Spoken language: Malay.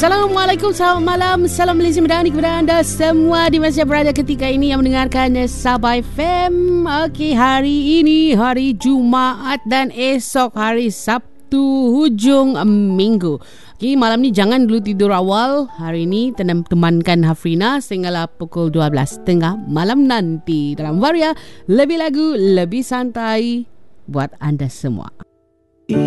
Assalamualaikum, selamat malam. Salam Malaysia Madani kepada anda semua di mana berada ketika ini yang mendengarkan Sabah FM. Okey, hari ini hari Jumaat dan esok hari Sabtu hujung minggu. Okey, malam ni jangan dulu tidur awal. Hari ini temankan Hafrina sehinggalah pukul 12.30 malam nanti dalam Waria. Lebih lagu, lebih santai buat anda semua.